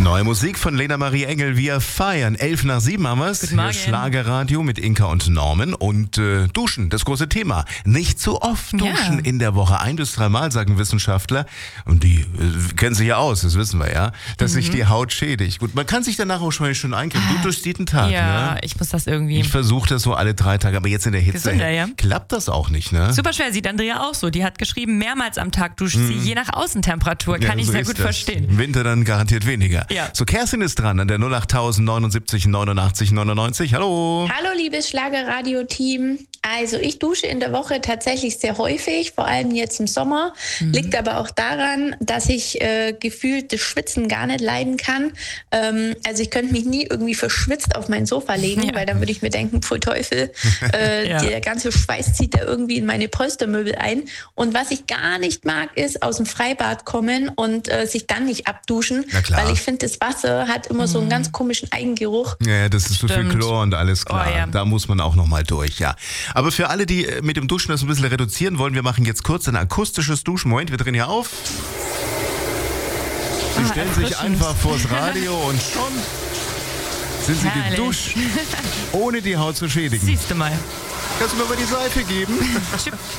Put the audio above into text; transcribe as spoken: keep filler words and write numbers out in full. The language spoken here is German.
Neue Musik von Lena Marie Engel. Wir feiern. Elf nach sieben haben wir es. Guten Morgen. Schlagerradio mit Inka und Norman. Und äh, Duschen, das große Thema. Nicht zu oft duschen Ja. in der Woche. Ein bis dreimal, sagen Wissenschaftler. Und die äh, kennen sich ja aus, das wissen wir ja. Dass sich die Haut schädigt. Gut, man kann sich danach auch schon schön eincremen. Du duschst jeden Tag, Ja, ne? ich muss das irgendwie. Ich versuche das so alle drei Tage. Aber jetzt in der Hitze Gesünder, ja. klappt das auch nicht, ne? Super schwer, sieht Andrea auch so. Die hat geschrieben, mehrmals am Tag duscht sie, je nach Außentemperatur. Kann Ja, ich so sehr ist gut das. verstehen. Im Winter dann garantiert weniger. Ja. So, Kerstin ist dran an der null acht neunundsiebzig neunundachtzig neunundneunzig. Hallo. Hallo liebes Schlagerradio-Team. Also ich dusche in der Woche tatsächlich sehr häufig, vor allem jetzt im Sommer. Liegt aber auch daran, dass ich äh, gefühlt das Schwitzen gar nicht leiden kann. Ähm, also ich könnte mich nie irgendwie verschwitzt auf mein Sofa legen, Ja. weil dann würde ich mir denken, pfui Teufel, äh, Ja. der ganze Schweiß zieht da irgendwie in meine Polstermöbel ein. Und was ich gar nicht mag, ist aus dem Freibad kommen und äh, sich dann nicht abduschen, Na klar. weil ich finde, das Wasser hat immer so einen ganz komischen Eigengeruch. Ja, das ist so viel Stimmt. Chlor und alles klar. Oh, ja. Da muss man auch nochmal durch, ja. Aber für alle, die äh, mit dem Duschen das ein bisschen reduzieren wollen, wir machen jetzt kurz ein akustisches Duschen. Moment, wir drehen hier auf. Sie Ah, stellen sich erfrischend. einfach vors Radio und schon sind sie Herrlich. geduscht, ohne die Haut zu schädigen. Siehst du mal. Kannst du mir mal die Seife geben?